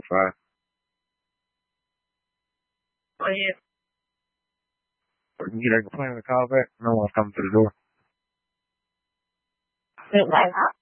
5. Oh, yeah. We can get a complaint in the call back. No one's coming to the door. Wait, why not?